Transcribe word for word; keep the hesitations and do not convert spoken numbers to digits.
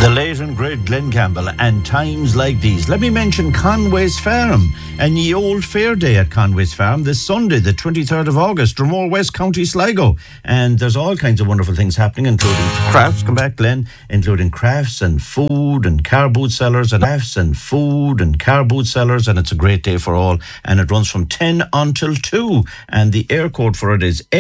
The late and great Glenn Campbell and times like these. Let me mention Conway's Farm and Ye Old Fair Day at Conway's Farm this Sunday, the twenty-third of August, Dromore West, County Sligo. And there's all kinds of wonderful things happening, including crafts, come back Glenn, including crafts and food and car boot sellers and crafts and food and car boot sellers. And it's a great day for all. And it runs from ten until two. And the air code for it is